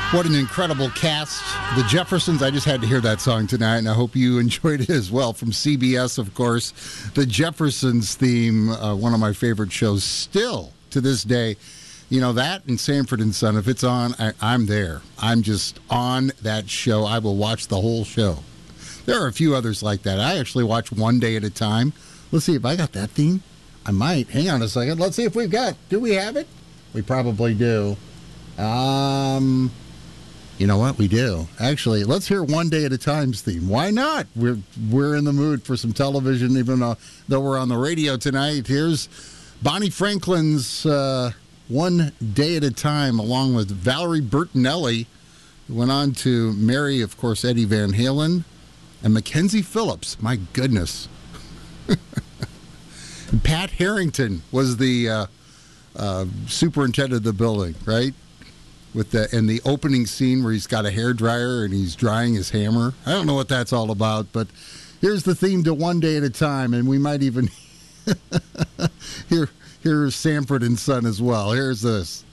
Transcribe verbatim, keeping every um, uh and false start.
What an incredible cast. The Jeffersons, I just had to hear that song tonight, and I hope you enjoyed it as well. From C B S, of course. The Jeffersons theme, uh, one of my favorite shows still to this day. You know, that and Sanford and Son, if it's on, I, I'm there. I'm just on that show. I will watch the whole show. There are a few others like that. I actually watch one day at a time. Let's see if I got that theme. I might. Hang on a second. Let's see if we've got. Do we have it? We probably do. Um... You know what? We do. Actually, let's hear One Day at a Time's theme. Why not? We're we're in the mood for some television, even though, though we're on the radio tonight. Here's Bonnie Franklin's uh, One Day at a Time, along with Valerie Bertinelli, who went on to marry, of course, Eddie Van Halen, and Mackenzie Phillips. My goodness. Pat Harrington was the uh, uh, superintendent of the building, right? With the in the opening scene where he's got a hairdryer and he's drying his hammer. I don't know what that's all about, but here's the theme to One Day at a Time, and we might even hear here's Sanford and Son as well. Here's this.